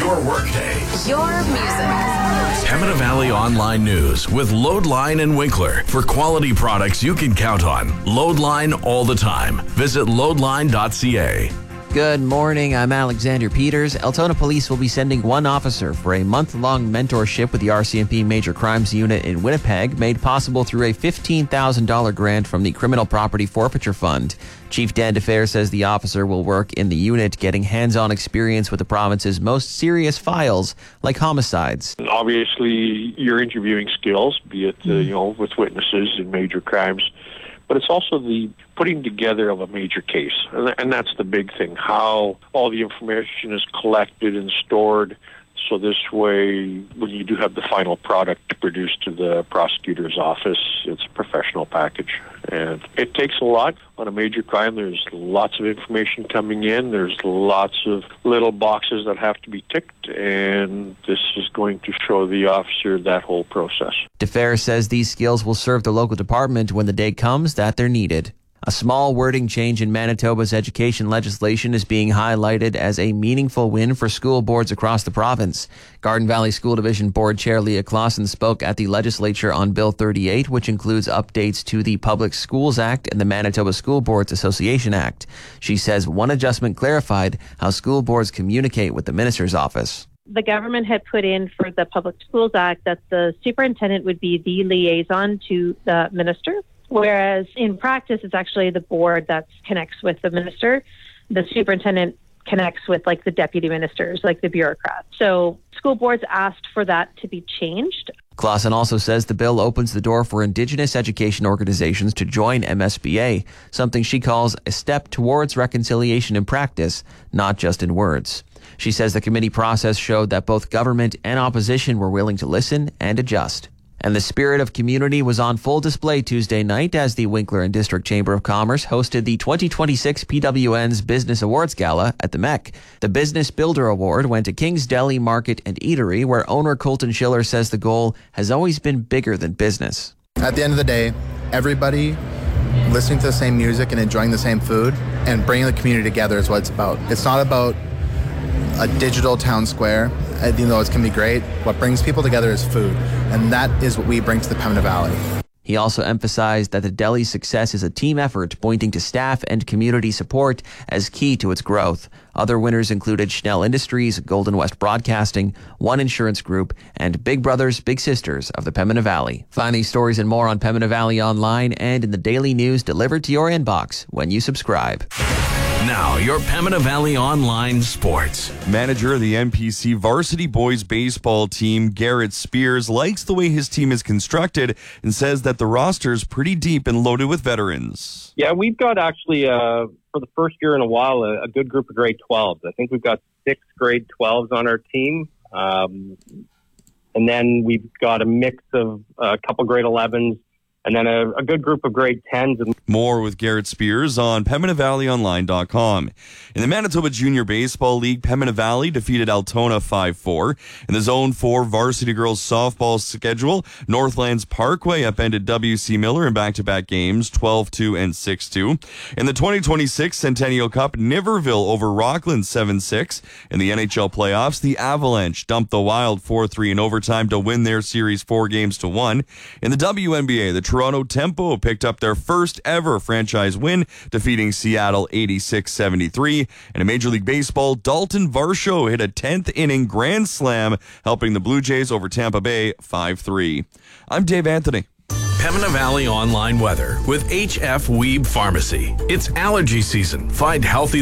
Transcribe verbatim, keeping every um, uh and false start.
your workday. Your music. Pembina Valley Online News with Loadline and Winkler. For quality products you can count on. Loadline all the time. Visit loadline dot c a. Good morning, I'm Alexander Peters. Altona Police will be sending one officer for a month-long mentorship with the R C M P Major Crimes Unit in Winnipeg, made possible through a fifteen thousand dollars grant from the Criminal Property Forfeiture Fund. Chief Dan DeFer says the officer will work in the unit, getting hands-on experience with the province's most serious files, like homicides. Obviously, your interviewing skills, be it uh, you know with witnesses in major crimes, but it's also the putting together of a major case. And that's the big thing, how all the information is collected and stored. So this way, when you do have the final product to produce to the prosecutor's office, it's a professional package. And it takes a lot on a major crime. There's lots of information coming in. There's lots of little boxes that have to be ticked. And this is going to show the officer that whole process. DeFer says these skills will serve the local department when the day comes that they're needed. A small wording change in Manitoba's education legislation is being highlighted as a meaningful win for school boards across the province. Garden Valley School Division Board Chair Leah Clausen spoke at the legislature on Bill thirty-eight, which includes updates to the Public Schools Act and the Manitoba School Boards Association Act. She says one adjustment clarified how school boards communicate with the minister's office. The government had put in for the Public Schools Act that the superintendent would be the liaison to the minister, whereas in practice, it's actually the board that connects with the minister. The superintendent connects with like the deputy ministers, like the bureaucrats. So school boards asked for that to be changed. Clausen also says the bill opens the door for Indigenous education organizations to join M S B A, something she calls a step towards reconciliation in practice, not just in words. She says the committee process showed that both government and opposition were willing to listen and adjust. And the spirit of community was on full display Tuesday night as the Winkler and District Chamber of Commerce hosted the twenty twenty-six P W N's Business Awards Gala at the M E C. The Business Builder Award went to King's Deli Market and Eatery, where owner Colton Schiller says the goal has always been bigger than business. At the end of the day, everybody listening to the same music and enjoying the same food and bringing the community together is what it's about. It's not about a digital town square, even though it can be great. What brings people together is food, and that is what we bring to the Pembina Valley. He also emphasized that the deli's success is a team effort, pointing to staff and community support as key to its growth. Other winners included Schnell Industries, Golden West Broadcasting, One Insurance Group, and Big Brothers Big Sisters of the Pembina Valley. Find these stories and more on Pembina Valley Online and in the daily news delivered to your inbox when you subscribe. Now, your Pembina Valley Online Sports. Manager of the N P C varsity boys baseball team, Garrett Spears, likes the way his team is constructed and says that the roster is pretty deep and loaded with veterans. Yeah, we've got actually, uh, for the first year in a while, a, a good group of grade twelves. I think we've got six grade twelves on our team. Um, and then we've got a mix of a couple grade elevens. And then a, a good group of grade tens. More with Garrett Spears on Pembina Valley Online dot com. In the Manitoba Junior Baseball League, Pembina Valley defeated Altona five four. In the Zone four varsity girls softball schedule, Northlands Parkway upended W C Miller in back-to-back games, twelve two and six two. In the twenty twenty-six Centennial Cup, Niverville over Rockland seven six. In the N H L playoffs, the Avalanche dumped the Wild four three in overtime to win their series four games to one. In the W N B A, the Toronto Tempo picked up their first ever franchise win, defeating Seattle eighty-six seventy-three. And in Major League Baseball, Dalton Varsho hit a tenth inning grand slam, helping the Blue Jays over Tampa Bay five three. I'm Dave Anthony. Pembina Valley Online weather with H F Weeb Pharmacy. It's allergy season. Find healthy